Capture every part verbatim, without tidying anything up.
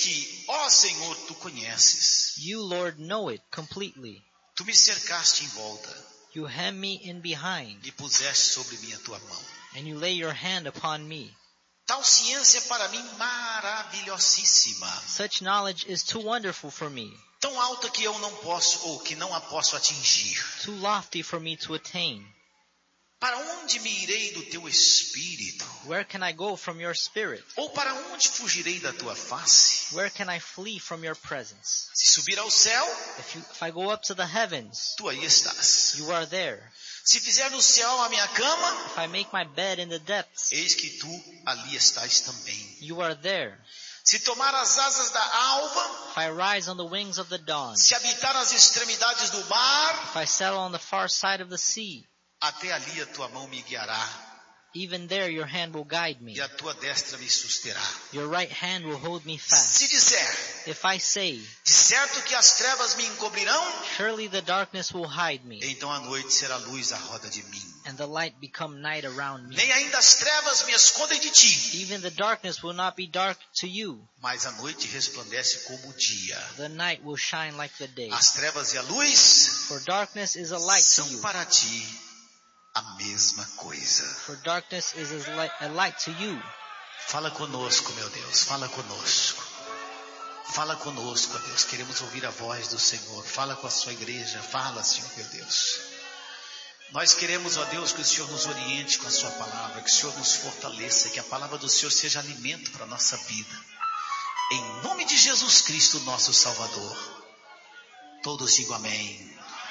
que, ó Senhor, tu conheces. You, Lord, know it completely. Tu me cercaste em volta You hem me in behind, e puseste sobre mim a tua mão. and you lay your hand upon me. Tal ciência é para mim maravilhosíssima, Such knowledge is too wonderful for me, tão alta que eu não posso, ou que não a posso atingir. too lofty for me to attain. Para onde me irei do teu espírito? Where can I go from your spirit? Ou para onde fugirei da tua face? Where can I flee from your presence? Se subir ao céu, If, you, if I go up to the heavens, tu aí estás. you are there. Se fizer no céu a minha cama, If I make my bed in the depths, eis que tu ali estás também. you are there. Se tomar as asas da alva, If I rise on the wings of the dawn, se habitar as extremidades do mar, if I settle on the far side of the sea, até ali a tua mão me guiará even there your hand will guide me. e a tua destra me susterá. Your right hand will hold me fast. Se disser, If I say, de certo que as trevas me encobrirão, surely the darkness will hide me, então a noite será luz à roda de mim. and the light become night around me. Nem ainda as trevas me escondem de ti, Even the darkness will not be dark to you. mas a noite resplandece como o dia. The night will shine like the day. As trevas e a luz For darkness is a light to são you. para ti a mesma coisa. For darkness is a light, a light to you. Fala conosco, meu Deus, fala conosco. Fala conosco, ó Deus, queremos ouvir a voz do Senhor. Fala com a sua igreja, fala, Senhor, meu Deus. Nós queremos, ó Deus, que o Senhor nos oriente com a sua palavra, que o Senhor nos fortaleça, que a palavra do Senhor seja alimento para a nossa vida. Em nome de Jesus Cristo, nosso Salvador. Todos digam amém.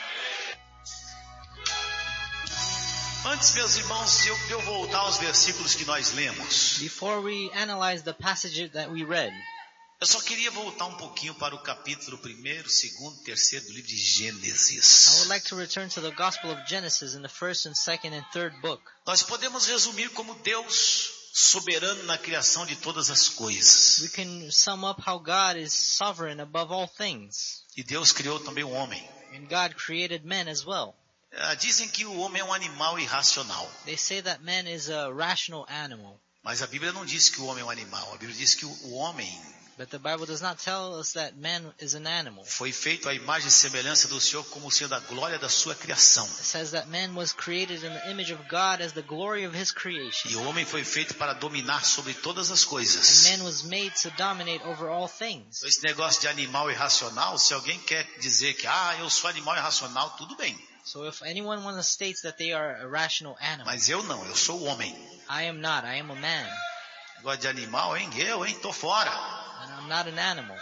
Antes, meus irmãos, de eu, de eu voltar aos versículos que nós lemos, Before we analyze the passage that we read, eu só queria voltar um pouquinho para o capítulo primeiro, segundo, terceiro do livro de I Gênesis. would like to return to the Gospel of Genesis in the first and second and third book. Nós podemos resumir como Deus soberano na criação de todas as coisas. We can sum up how God is sovereign above all things. E Deus criou também o homem. And God created man as well. Ah, dizem que o homem é um animal irracional, They say that man is a rational animal. mas a Bíblia não diz que o homem é um animal. A Bíblia diz que o, o homem But the Bible does not tell us that man is an animal. foi feito à imagem e semelhança do Senhor como sendo a glória da sua criação. It says that man was created in the image of God as the glory of his creation. E o homem foi feito para dominar sobre todas as coisas. And man was made to dominate over all things. Esse negócio de animal irracional, se alguém quer dizer que, ah, eu sou animal irracional, tudo bem. So if anyone wants to state that they are a rational animal, Mas eu não, eu sou o homem. I am not. I am a man. Negócio de animal, hein? Eu, hein? Tô fora. And I'm not an animal.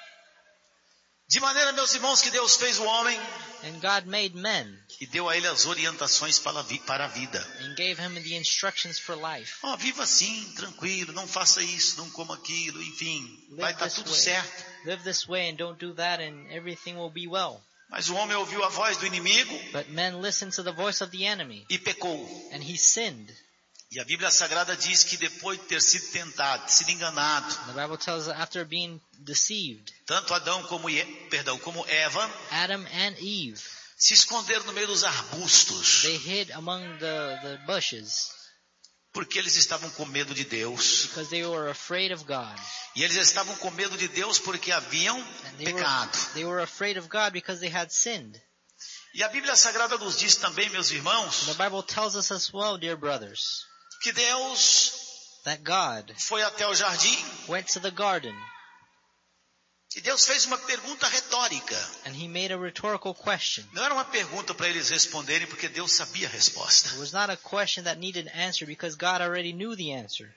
De maneira, meus irmãos, que Deus fez o homem And God made men e deu a ele as orientações para a, vi- para a vida. and gave him the instructions for life. Ó, viva assim, tranquilo, não faça isso, não coma aquilo, enfim, vai Live estar this tudo way. certo. Live this way and don't do that and everything will be well. Mas o homem ouviu a voz do inimigo But men listened to the voice of the enemy e pecou. and he sinned. E a Bíblia Sagrada diz que depois de ter sido tentado, sido enganado, The Bible tells us after being deceived, tanto Adão como, E- perdão, como Eva Adam and Eve, se esconderam no meio dos arbustos, they hid among the, the bushes porque eles estavam com medo de Deus. because they were afraid of God. E eles estavam com medo de Deus porque haviam And they were, pecado. they were afraid of God because they had sinned. E a Bíblia Sagrada nos diz também, meus irmãos, The Bible tells us as well, dear brothers, que Deus that God foi até o jardim went to the garden e Deus fez uma pergunta retórica. and he made a rhetorical question. Não era uma pergunta para eles responderem porque Deus sabia a resposta. It was not a question that needed an answer because God already knew the answer.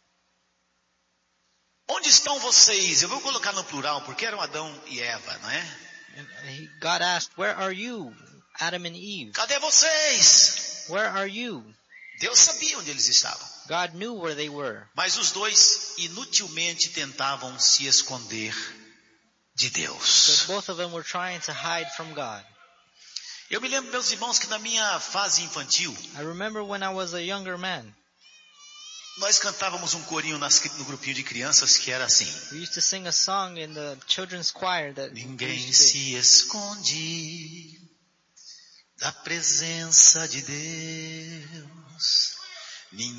Onde estão vocês? Eu vou colocar no plural porque eram Adão e Eva, não é? And he- God asked, where are you, Adam and Eve? Cadê vocês? Where are you? Deus sabia onde eles estavam. God knew where they were. Mas os dois inutilmente tentavam se esconder de Deus. But both of them were trying to hide from God. Eu me lembro, meus irmãos, que na minha fase infantil, I remember when I was a younger man, nós cantávamos um corinho nas- no grupinho de crianças que era assim: we used to sing a song in the children's choir that we ninguém used to sing. se esconde da presença de Deus. Ninguém